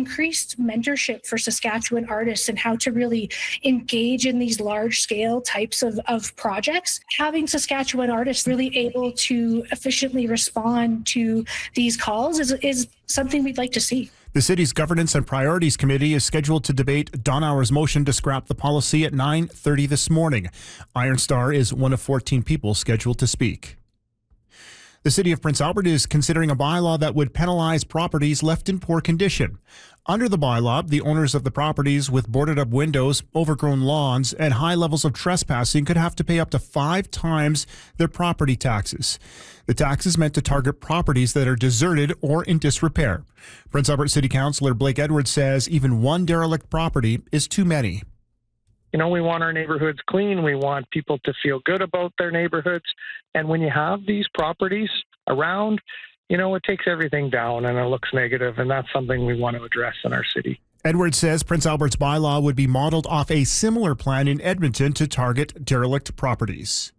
increased mentorship for Saskatchewan artists and how to really engage in these large-scale types of projects. Having Saskatchewan artists really able to efficiently respond to these calls is something we'd like to see. The city's Governance and Priorities Committee is scheduled to debate Donauer's motion to scrap the policy at 9:30 this morning. Iron Star is one of 14 people scheduled to speak. The City of Prince Albert is considering a bylaw that would penalize properties left in poor condition. Under the bylaw, the owners of the properties with boarded-up windows, overgrown lawns, and high levels of trespassing could have to pay up to 5 times their property taxes. The tax is meant to target properties that are deserted or in disrepair. Prince Albert City Councillor Blake Edwards says even one derelict property is too many. You know, we want our neighborhoods clean. We want people to feel good about their neighborhoods. And when you have these properties around, you know, it takes everything down and it looks negative. And that's something we want to address in our city. Edwards says Prince Albert's bylaw would be modeled off a similar plan in Edmonton to target derelict properties.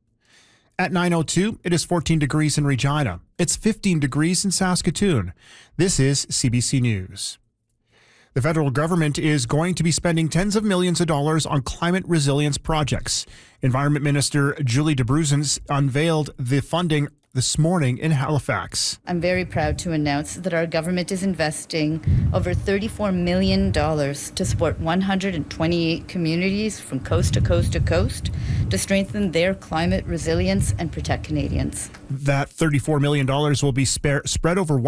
At 9:02, it is 14 degrees in Regina. It's 15 degrees in Saskatoon. This is CBC News. The federal government is going to be spending tens of millions of dollars on climate resilience projects. Environment Minister Julie DeBruzen unveiled the funding this morning in Halifax. I'm very proud to announce that our government is investing over $34 million to support 128 communities from coast to coast to coast to strengthen their climate resilience and protect Canadians. That $34 million will be spread over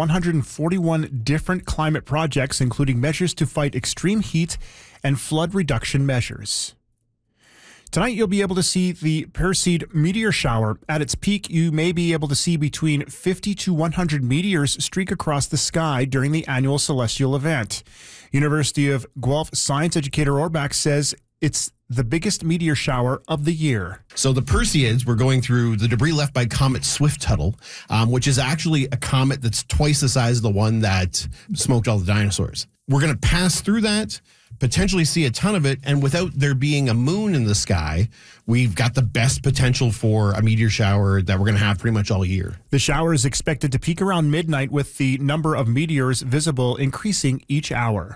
141 different climate projects, including measures to fight extreme heat and flood reduction measures. Tonight, you'll be able to see the Perseid meteor shower. At its peak, you may be able to see between 50 to 100 meteors streak across the sky during the annual celestial event. University of Guelph science educator Orbach says it's the biggest meteor shower of the year. So the Perseids were going through the debris left by Comet Swift-Tuttle, which is actually a comet that's twice the size of the one that smoked all the dinosaurs. We're going to pass through that, potentially see a ton of it, and without there being a moon in the sky, we've got the best potential for a meteor shower that we're going to have pretty much all year. The shower is expected to peak around midnight, with the number of meteors visible increasing each hour.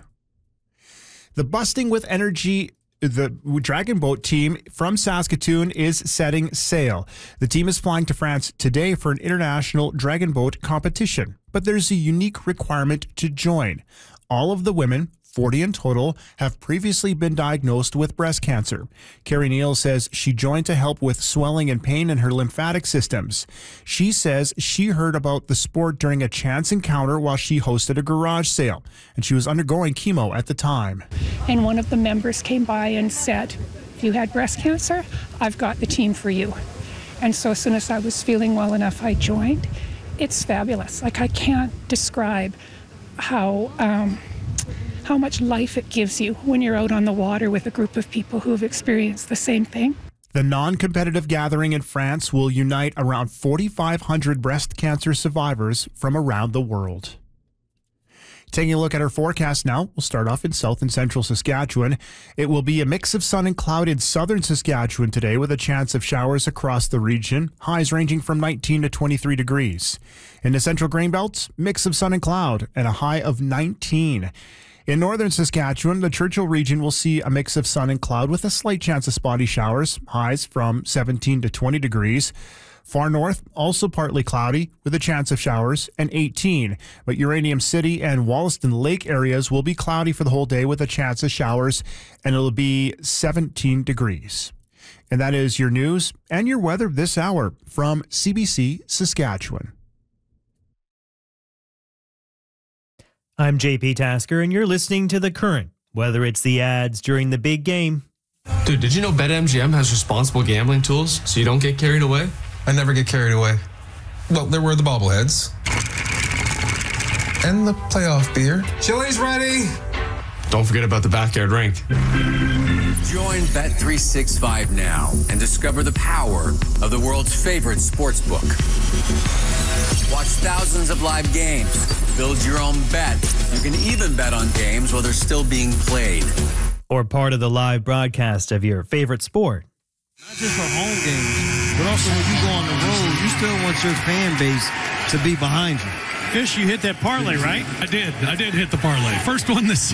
The Busting with Energy, the Dragon Boat team from Saskatoon, is setting sail. The team is flying to France today for an international Dragon Boat competition, but there's a unique requirement to join. All of the women, 40 in total, have previously been diagnosed with breast cancer. Carrie Neal says she joined to help with swelling and pain in her lymphatic systems. She says she heard about the sport during a chance encounter while she hosted a garage sale, and she was undergoing chemo at the time. And one of the members came by and said, if you had breast cancer, I've got the team for you. And so as soon as I was feeling well enough, I joined. It's fabulous. Like, I can't describe how much life it gives you when you're out on the water with a group of people who have experienced the same thing. The non-competitive gathering in France will unite around 4,500 breast cancer survivors from around the world. Taking a look at our forecast now, we'll start off in south and central Saskatchewan. It will be a mix of sun and cloud in southern Saskatchewan today, with a chance of showers across the region, highs ranging from 19 to 23 degrees. In the central grain belt, mix of sun and cloud and a high of 19. In northern Saskatchewan, the Churchill region will see a mix of sun and cloud with a slight chance of spotty showers, highs from 17 to 20 degrees. Far north, also partly cloudy with a chance of showers, and 18. But Uranium City and Wollaston Lake areas will be cloudy for the whole day with a chance of showers, and it'll be 17 degrees. And that is your news and your weather this hour from CBC Saskatchewan. I'm JP Tasker, and you're listening to The Current, whether it's the ads during the big game. Dude, did you know BetMGM has responsible gambling tools so you don't get carried away? I never get carried away. Well, there were the bobbleheads. And the playoff beer. Chili's ready! Don't forget about the backyard rink. Join Bet365 now and discover the power of the world's favorite sports book. Watch thousands of live games. Build your own bet. You can even bet on games while they're still being played. Or part of the live broadcast of your favorite sport. Not just for home games, but also when you go on the road, you still want your fan base to be behind you. Fish, you hit that parlay, right? I did hit the parlay. First one this